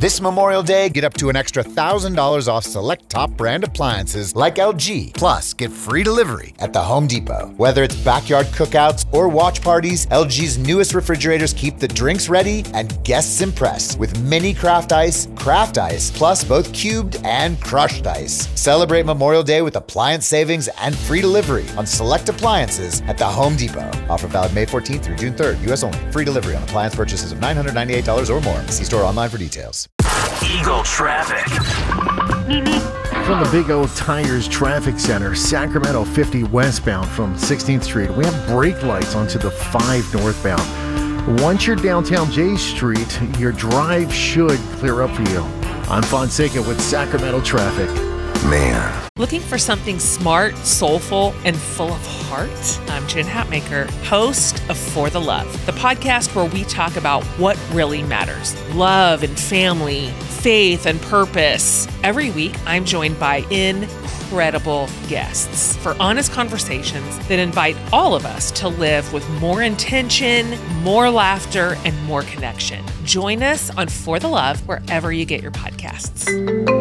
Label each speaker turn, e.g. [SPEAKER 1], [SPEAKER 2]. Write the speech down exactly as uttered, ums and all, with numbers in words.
[SPEAKER 1] This Memorial Day, get up to an extra one thousand dollars off select top brand appliances like L G. Plus, get free delivery at the Home Depot. Whether it's backyard cookouts or watch parties, L G's newest refrigerators keep the drinks ready and guests impressed with mini craft ice, craft ice, plus both cubed and crushed ice. Celebrate Memorial Day with appliance savings and free delivery on select appliances at the Home Depot. Offer valid May fourteenth through June third, U S only. Free delivery on appliance purchases of nine hundred ninety-eight dollars or more. See store online for details.
[SPEAKER 2] Eagle Traffic.
[SPEAKER 3] From the Big O Tires Traffic Center, Sacramento fifty westbound from sixteenth Street, we have brake lights onto the five northbound. Once you're downtown J Street, your drive should clear up for you. I'm Fonseca with Sacramento Traffic.
[SPEAKER 4] Man.
[SPEAKER 5] Looking for something smart, soulful, and full of heart? I'm Jen Hatmaker, host of For the Love, the podcast where we talk about what really matters. Love and family, faith and purpose. Every week, I'm joined by incredible guests for honest conversations that invite all of us to live with more intention, more laughter, and more connection. Join us on For the Love wherever you get your podcasts.